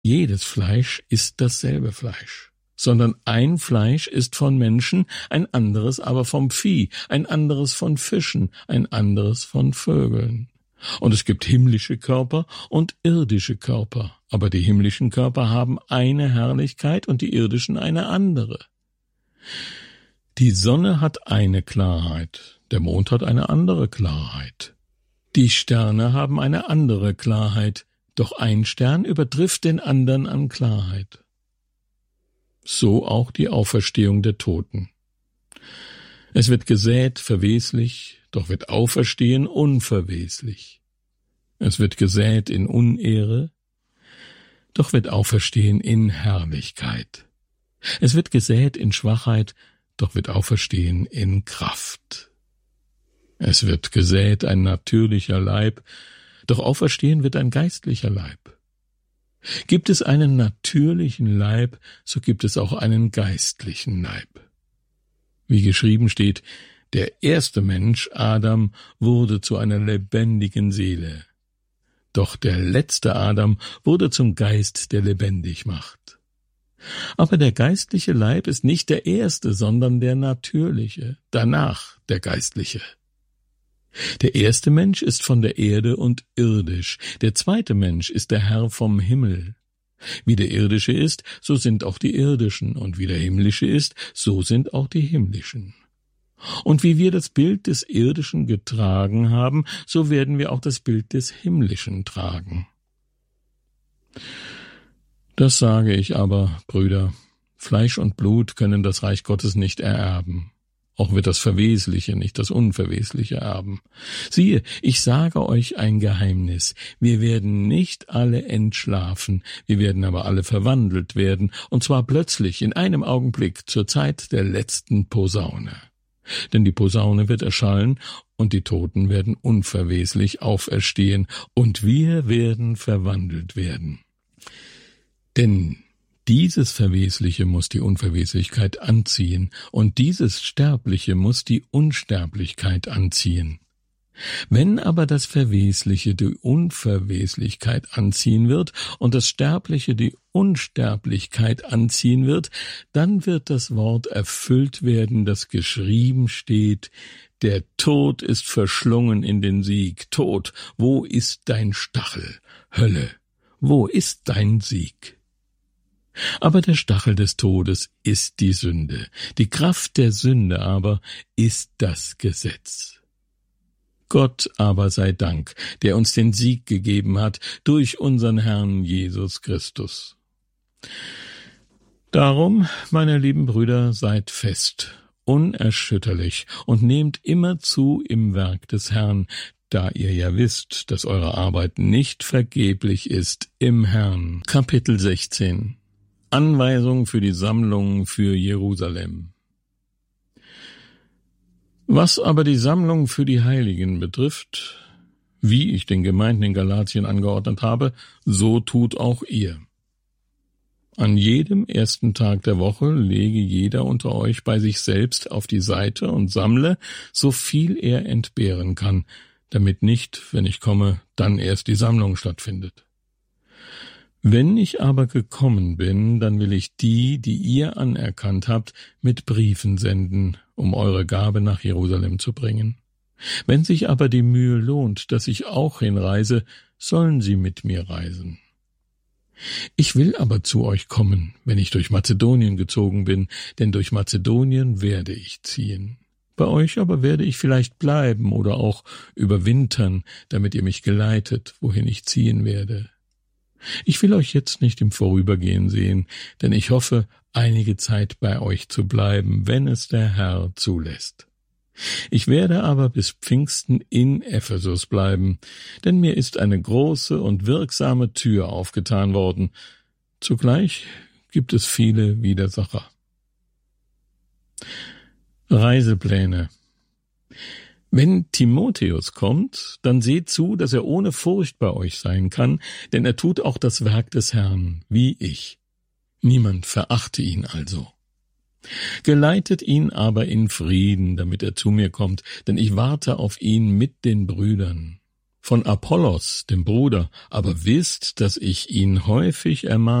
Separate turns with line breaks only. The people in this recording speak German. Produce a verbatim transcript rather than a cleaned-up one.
jedes Fleisch ist dasselbe Fleisch, sondern ein Fleisch ist von Menschen, ein anderes aber vom Vieh, ein anderes von Fischen, ein anderes von Vögeln. Und es gibt himmlische Körper und irdische Körper, aber die himmlischen Körper haben eine Herrlichkeit und die irdischen eine andere. Die Sonne hat eine Klarheit, der Mond hat eine andere Klarheit. Die Sterne haben eine andere Klarheit, doch ein Stern übertrifft den anderen an Klarheit. So auch die Auferstehung der Toten. Es wird gesät verweslich, doch wird auferstehen unverweslich. Es wird gesät in Unehre, doch wird auferstehen in Herrlichkeit. Es wird gesät in Schwachheit, doch wird auferstehen in Kraft. Es wird gesät ein natürlicher Leib, doch auferstehen wird ein geistlicher Leib. Gibt es einen natürlichen Leib, so gibt es auch einen geistlichen Leib. Wie geschrieben steht, der erste Mensch, Adam, wurde zu einer lebendigen Seele. Doch der letzte Adam wurde zum Geist, der lebendig macht. Aber der geistliche Leib ist nicht der erste, sondern der natürliche, danach der geistliche. Der erste Mensch ist von der Erde und irdisch, der zweite Mensch ist der Herr vom Himmel. Wie der irdische ist, so sind auch die irdischen, und wie der himmlische ist, so sind auch die himmlischen. Und wie wir das Bild des Irdischen getragen haben, so werden wir auch das Bild des Himmlischen tragen. Das sage ich aber, Brüder, Fleisch und Blut können das Reich Gottes nicht ererben. Auch wird das Verwesliche nicht das Unverwesliche erben. Siehe, ich sage euch ein Geheimnis. Wir werden nicht alle entschlafen, wir werden aber alle verwandelt werden, und zwar plötzlich, in einem Augenblick, zur Zeit der letzten Posaune. Denn die Posaune wird erschallen, und die Toten werden unverweslich auferstehen, und wir werden verwandelt werden. Denn dieses Verwesliche muss die Unverweslichkeit anziehen, und dieses Sterbliche muss die Unsterblichkeit anziehen. Wenn aber das Verwesliche die Unverweslichkeit anziehen wird und das Sterbliche die Unsterblichkeit anziehen wird, dann wird das Wort erfüllt werden, das geschrieben steht: Der Tod ist verschlungen in den Sieg. Tod, wo ist dein Stachel? Hölle, wo ist dein Sieg? Aber der Stachel des Todes ist die Sünde, die Kraft der Sünde aber ist das Gesetz. Gott aber sei Dank, der uns den Sieg gegeben hat durch unseren Herrn Jesus Christus. Darum, meine lieben Brüder, seid fest, unerschütterlich und nehmt immer zu im Werk des Herrn, da ihr ja wisst, dass eure Arbeit nicht vergeblich ist im Herrn. Kapitel sechzehn. Anweisung für die Sammlung für Jerusalem. Was aber die Sammlung für die Heiligen betrifft, wie ich den Gemeinden in Galatien angeordnet habe, so tut auch ihr. An jedem ersten Tag der Woche lege jeder unter euch bei sich selbst auf die Seite und sammle, so viel er entbehren kann, damit nicht, wenn ich komme, dann erst die Sammlung stattfindet. Wenn ich aber gekommen bin, dann will ich die, die ihr anerkannt habt, mit Briefen senden, um eure Gabe nach Jerusalem zu bringen. Wenn sich aber die Mühe lohnt, dass ich auch hinreise, sollen sie mit mir reisen. Ich will aber zu euch kommen, wenn ich durch Mazedonien gezogen bin, denn durch Mazedonien werde ich ziehen. Bei euch aber werde ich vielleicht bleiben oder auch überwintern, damit ihr mich geleitet, wohin ich ziehen werde. Ich will euch jetzt nicht im Vorübergehen sehen, denn ich hoffe, einige Zeit bei euch zu bleiben, wenn es der Herr zulässt. Ich werde aber bis Pfingsten in Ephesus bleiben, denn mir ist eine große und wirksame Tür aufgetan worden. Zugleich gibt es viele Widersacher. Reisepläne. Wenn Timotheus kommt, dann seht zu, dass er ohne Furcht bei euch sein kann, denn er tut auch das Werk des Herrn, wie ich. Niemand verachte ihn also. Geleitet ihn aber in Frieden, damit er zu mir kommt, denn ich warte auf ihn mit den Brüdern. von Apollos, dem Bruder, aber wisst, dass ich ihn häufig ermahnt